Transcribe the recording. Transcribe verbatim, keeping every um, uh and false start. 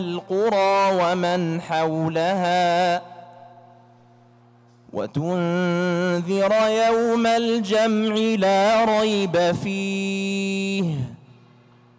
القرى ومن حولها وتنذر يوم الجمع لا ريب فيه